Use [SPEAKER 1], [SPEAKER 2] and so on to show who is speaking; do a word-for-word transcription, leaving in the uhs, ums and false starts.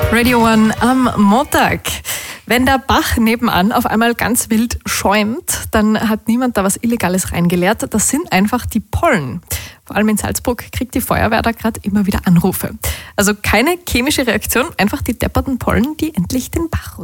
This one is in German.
[SPEAKER 1] Radio One am Montag. Wenn der Bach nebenan auf einmal ganz wild schäumt, dann hat niemand da was Illegales reingeleert. Das sind einfach die Pollen. Vor allem in Salzburg kriegt die Feuerwehr da gerade immer wieder Anrufe. Also keine chemische Reaktion, einfach die depperten Pollen, die endlich den Bach